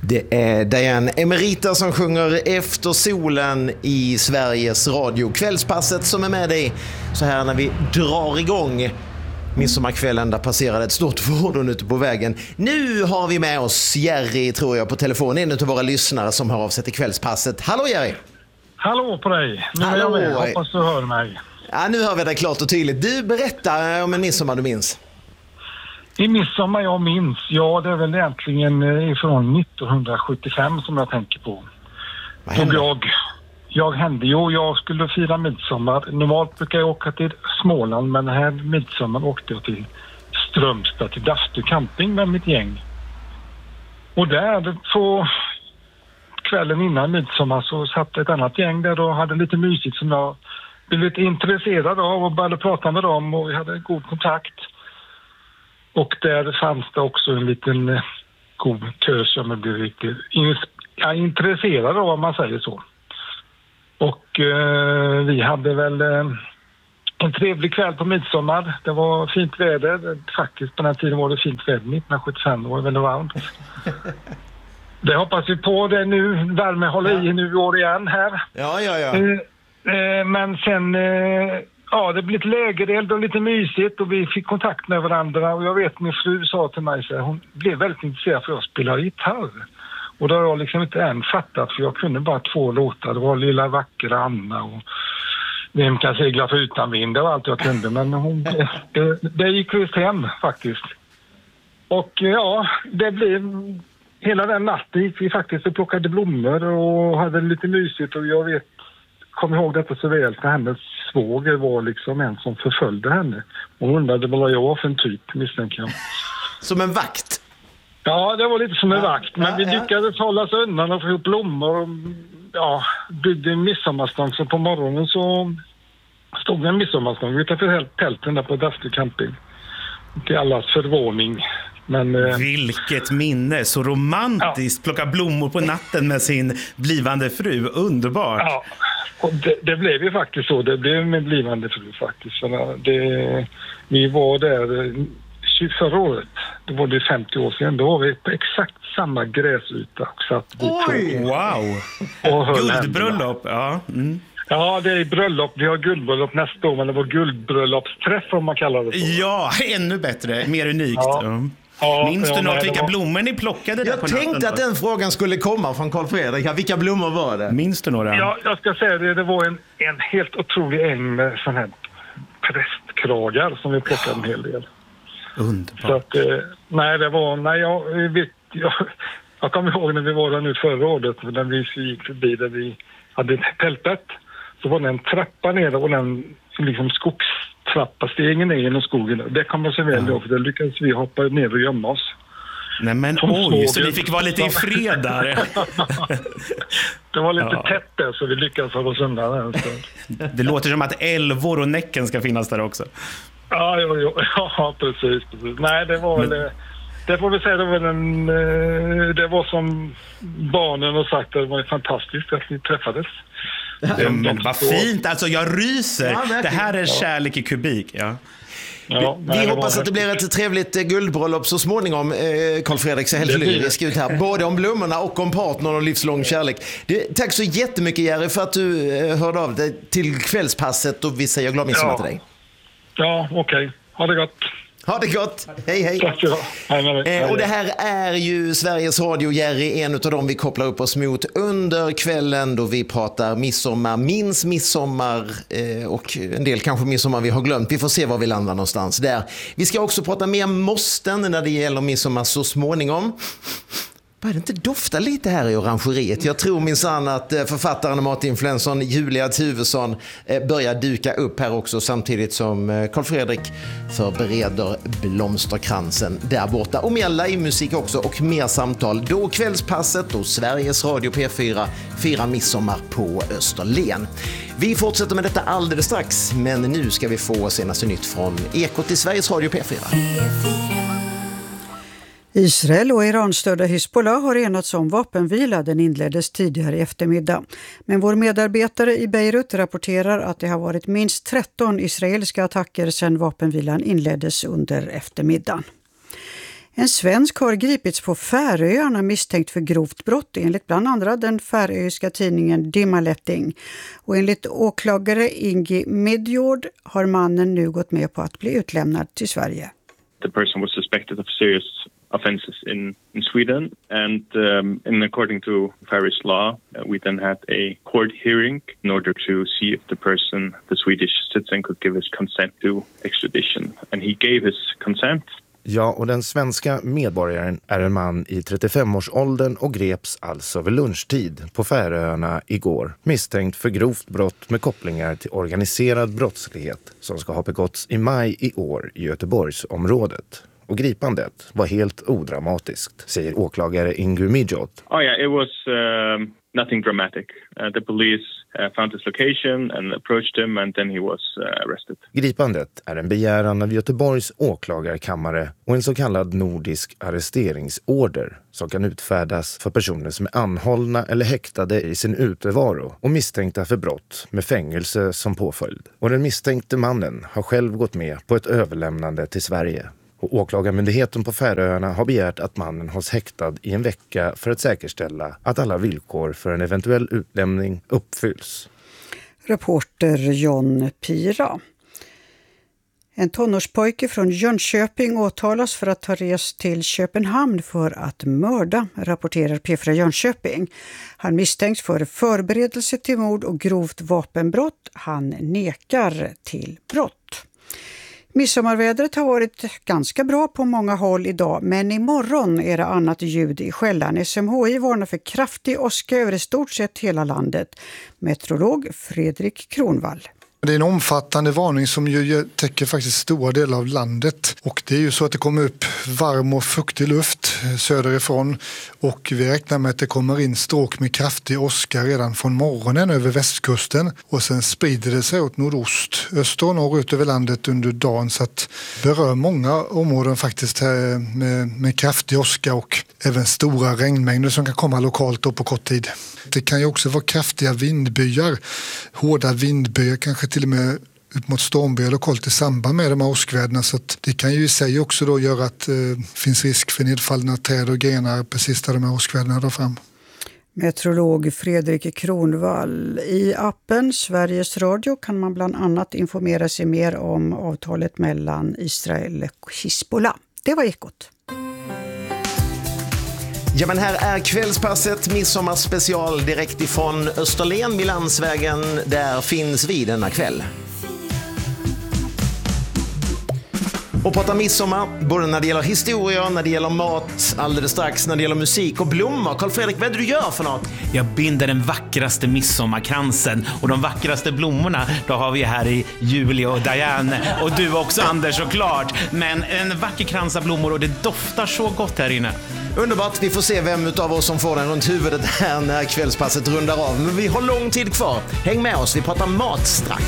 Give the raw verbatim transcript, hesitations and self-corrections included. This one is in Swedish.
Det är Diane Emerita som sjunger Efter solen i Sveriges Radio. Kvällspasset som är med dig så här när vi drar igång midsommarkvällen. Där passerade ett stort fordon ute på vägen. Nu har vi med oss Jerry, tror jag, på telefon. En av våra lyssnare som har avsett i kvällspasset. Hallå Jerry! Hallå på dig! Nu Hallå. är jag med. Hoppas du hör mig. Ja, nu hör vi det klart och tydligt. Du, berättar om en midsommar du minns. I midsommar jag minns, ja det är väl egentligen ifrån nittonhundrasjuttiofem som jag tänker på. Vad hände? Jag, jag hände ju, jag skulle fira midsommar. Normalt brukar jag åka till Småland, men den här midsommar åkte jag till Strömstad, till Daftu camping med mitt gäng. Och där på kvällen innan midsommar så satt ett annat gäng där och hade lite mysigt som jag blev lite intresserad av och började prata med dem och vi hade god kontakt. Och där fanns det också en liten eh, god tös som jag blev riktigt in, ja, intresserad av, om man säger så. Och eh, vi hade väl eh, en trevlig kväll på midsommar. Det var fint väder. Faktiskt på den här tiden var det fint väder. nittonhundrasjuttiofem var det väldigt varmt. Det hoppas vi på det nu. Värme håller i nu i år igen här. Ja, ja, ja. Eh, eh, men sen... Eh, Ja, det blev lite lägereld och lite mysigt och vi fick kontakt med varandra. Och jag vet, min fru sa till mig så här, hon blev väldigt intresserad för att jag spelar gitarr. Och då har jag liksom inte än fattat, för jag kunde bara två låtar. Det var Lilla vackra Anna och Vem kan segla för utan vind. Det var allt jag kunde, men hon, det, det gick visst hem faktiskt. Och ja, det blev... Hela den natten gick vi faktiskt och plockade blommor och hade lite mysigt. Och jag vet, kom ihåg detta så väl, för hennes svåger var liksom en som förföljde henne. Hon undrade vad jag var för en typ, misstänker jag. Som en vakt? Ja, det var lite som en ja, vakt. Men ja, vi ja. lyckades hålla oss undan och få upp blommor. Och, ja, byggde en midsommarstång. Så på morgonen så stod en midsommarstång utanför tälten där på Daftu camping. Till allas förvåning. Men, eh, vilket minne, så romantiskt. Ja. Plocka blommor på natten med sin blivande fru, underbart. Ja, och det, det blev ju faktiskt så. Det blev med blivande fru faktiskt. Så det, vi var där förra året, då var det femtio år sedan. Då var vi på exakt samma gräsyta och satt vid Oj, wow. Guldbröllop, ja. Mm. Ja, det är bröllop. Vi har guldbröllop nästa år, men det var guldbröllopsträff om man kallar det så. Ja, ännu bättre, mer unikt. Ja. Ja. Ja, minns ja, du något nej, vilka var... blommor ni plockade där jag på natten? Jag tänkte att den frågan skulle komma från Carl Fredrik. Ja, vilka blommor var det? Minns du några? Ja, jag ska säga det. Det var en, en helt otrolig äng med sån här prästkragar som vi plockade en hel del. Underbart. Så att, eh, nej, det var... Nej, jag vet... Jag, jag kommer ihåg när vi var där nu förra året, när vi gick förbi där vi hade tältet. Så var det en trappa ner och den liksom skogstrappa stegen ner genom skogen. Det kommer så väl då, för det lyckades vi hoppa ner och gömma oss. Nej men oj, så ni fick vara lite i fred där. Det var lite ja. tätt där, så vi lyckades hålla oss undan. Det låter som att älvor och Näcken ska finnas där också. Ja, ja, ja, ja precis, precis. Nej, det var men... väl... Det får vi säga, det var, en, det var som barnen har sagt, det var fantastiskt att vi träffades. Ja, men vad fint, alltså jag ryser. Ja, det här är kärlek i kubik. Ja. Ja, vi vi hoppas att det blir ett trevligt guldbröllop så småningom. Carl Fredrik ser helt lyrisk ut här. Både om blommorna och om partnern och livslång kärlek. Det, tack så jättemycket Jerry för att du hörde av dig till kvällspasset och vi säger glad midsommar ja. till dig. Ja, okej. Okay. Ha det gott. Ha det gott. Hej, hej. Tack så mycket. Eh, och det här är ju Sveriges Radio, Jerry, en av dem vi kopplar upp oss mot under kvällen då vi pratar midsommar, minns midsommar eh, och en del kanske midsommar vi har glömt. Vi får se var vi landar någonstans där. Vi ska också prata mer måsten när det gäller midsommar så småningom. Börjar det inte dofta lite här i orangeriet? Jag tror minsann att författaren och matinfluencern Julia Tuvesson börjar duka upp här också samtidigt som Carl Fredrik förbereder blomsterkransen där borta. Och mer livemusik också och mer samtal. Då kvällspasset och Sveriges Radio P fyra firar midsommar på Österlen. Vi fortsätter med detta alldeles strax, men nu ska vi få senaste nytt från Ekot i Sveriges Radio P fyra. Israel och Iran-stödda Hezbollah har enats om vapenvila. Den inleddes tidigare i eftermiddag. Men vår medarbetare i Beirut rapporterar att det har varit minst tretton israeliska attacker sedan vapenvilan inleddes under eftermiddagen. En svensk har gripits på Färöarna misstänkt för grovt brott enligt bland andra den färöiska tidningen Dimaletting. Och enligt åklagare Ingi Midjord har mannen nu gått med på att bli utlämnad till Sverige. The person was suspected of serious offenses in, in Sweden, and um, and according to Faroese law, uh, we then had a court hearing in order to see if the person, the Swedish citizen, could give his consent to extradition, and he gave his consent. Ja, och den svenska medborgaren är en man i trettiofem-årsåldern och greps alltså vid lunchtid på Färöarna igår, misstänkt för grovt brott med kopplingar till organiserad brottslighet som ska ha begåtts i maj i år i Göteborgsområdet. Och gripandet var helt odramatiskt, säger åklagare Ingu Midjord. Oh yeah, it was um, nothing dramatic. Uh, the police uh, found his location and approached him, and then he was uh, arrested. Gripandet är en begäran av Göteborgs åklagarkammare och en så kallad nordisk arresteringsorder som kan utfärdas för personer som är anhållna eller häktade i sin utevaro och misstänkta för brott med fängelse som påföljd. Och den misstänkte mannen har själv gått med på ett överlämnande till Sverige. Och åklagarmyndigheten på Färöarna har begärt att mannen hålls häktad i en vecka för att säkerställa att alla villkor för en eventuell utlämning uppfylls. Reporter John Pira. En tonårspojke från Jönköping åtalas för att ha rest till Köpenhamn för att mörda, rapporterar P fyra Jönköping. Han misstänks för förberedelse till mord och grovt vapenbrott. Han nekar till brott. Midsommarvädret har varit ganska bra på många håll idag, men imorgon är det annat ljud i skällan. S M H I varnar för kraftig åska över i stort sett hela landet. Meteorolog Fredrik Kronvall. Det är en omfattande varning som ju täcker faktiskt stora delar av landet, och det är ju så att det kommer upp varm och fuktig luft söderifrån, och vi räknar med att det kommer in stråk med kraftig åska redan från morgonen över västkusten, och sen sprider det sig åt nordost, öster och norrut över landet under dagen, så att det berör många områden faktiskt här med, med kraftig åska och även stora regnmängder som kan komma lokalt då på kort tid. Det kan ju också vara kraftiga vindbyar, hårda vindbyar, kanske till och med ut mot stormbyar lokalt i samband med de här åskväderna, så att det kan ju i sig också då göra att det eh, finns risk för nedfallna träd och grenar precis där de här åskväderna drar fram. Meteorolog Fredrik Kronvall. I appen Sveriges Radio kan man bland annat informera sig mer om avtalet mellan Israel och Hizbollah. Det var Ekot. Ja, men här är kvällspasset, midsommarspecial direkt ifrån Österlen, Milansvägen. Där finns vi denna kväll. Och prata midsommar, både när det gäller historia, när det gäller mat, alldeles strax när det gäller musik och blommor. Carl Fredrik, vad är det du gör för något? Jag binder den vackraste midsommarkransen, och de vackraste blommorna, då har vi här i Julia och Diane, och du också, Anders, såklart. Men en vacker krans av blommor, och det doftar så gott här inne. Underbart, vi får se vem av oss som får den runt huvudet här när kvällspasset rundar av. Men vi har lång tid kvar. Häng med oss, vi pratar mat strax.